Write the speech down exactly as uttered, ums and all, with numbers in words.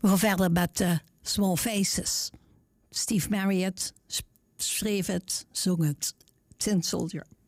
We gaan verder met uh, Small Faces. Steve Marriott schreef het, zong het. Tin Soldier.